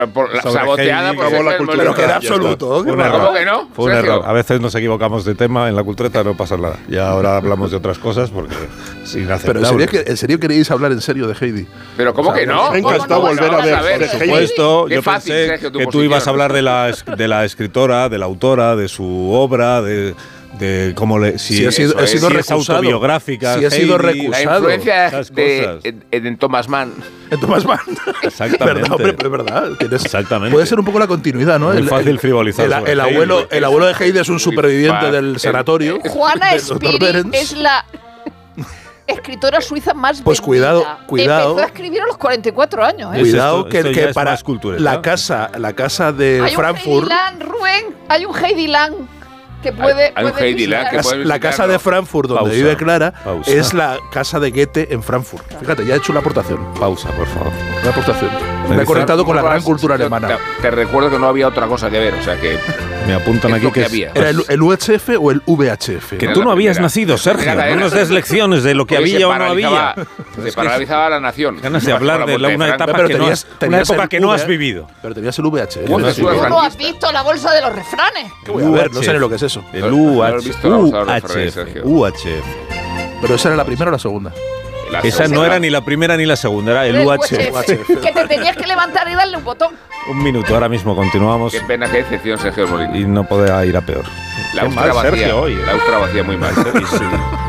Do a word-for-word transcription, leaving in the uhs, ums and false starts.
Por la saboteada por la cultura. Pero que era absoluto. Fue un error. ¿Cómo que no? Fue un Sergio. error. A veces nos equivocamos de tema, en la cultureta no pasa nada. Y ahora hablamos de otras cosas porque es inaceptable. Pero ¿en serio, ¿en serio queréis hablar en serio de Heidi? Pero ¿cómo O sea, que no? Me ha encantado ¿Cómo no? volver a ver. Vamos Por Heidi. supuesto, Qué yo fácil, pensé Sergio, tu que tú posición. ibas a hablar de la, es- de la escritora, de la autora, de su obra, de, de cómo le. Si, Sí, he sido- he si sido es recusado. autobiográfica. Sí, he sido Heidi, recusado. La influencia esas de, cosas. en, en Thomas Mann. En Thomas Mann. Exactamente. ¿Verdad, hombre? Es verdad. Tienes- Exactamente. Puede ser un poco la continuidad, ¿no? Muy fácil frivolizar El, sobre el Heidi. abuelo, el abuelo de Heidi es un Muy superviviente fácil. del sanatorio. Juana del doctor Spirit Behrens. es la escritora suiza más Pues vendida. cuidado, cuidado. Empezó a escribir a los cuarenta y cuatro años, ¿eh? Es Cuidado esto- que, esto que ya es para más cultureta. la casa, la casa de Hay un Heidi Frankfurt, Lang, Rubén, hay un Heidi Lang que puede. Hay- hay un puede Heidi Lang que visitar. puede- la casa visitarlo. de Frankfurt donde Pausa, vive Clara pausa. es la casa de Goethe en Frankfurt. Fíjate, ya he hecho una aportación. Pausa, por favor. Una aportación. Me he dice- conectado con la gran Te- cultura alemana. Te, te recuerdo que no había otra cosa que ver, o sea que. Me apuntan Es aquí lo que que, había. ¿Era el, el U H F o el V H F? que Era tú no la habías primera. nacido, Sergio. La primera No nos des lecciones de lo que Porque se había o no había. paralizaba- Se paralizaba la nación. Ganas de hablar de la- una etapa Pero que no tenías- has, una tenías época el que no V, has vivido. Pero tenías el V H F. Uy, ¿no? Jesús, Sí. ¿Tú Frank- no has visto la bolsa de los refranes? ¿Qué voy a ver? No sé ni lo que es eso. El No- no U has H visto la bolsa de los F. refranes, Sergio. U H F. Pero esa era la primera o la segunda. La Esa segunda. no era ni la primera ni la segunda, era el El U H F. U H F, que te tenías que levantar y darle un botón. Un minuto, ahora mismo continuamos Qué pena, qué decepción, Sergio Molina. y no podrá ir a peor. La Qué Austria mal, vacía. Sergio, hoy, ¿eh? La Austria vacía muy mal. Sí, sí.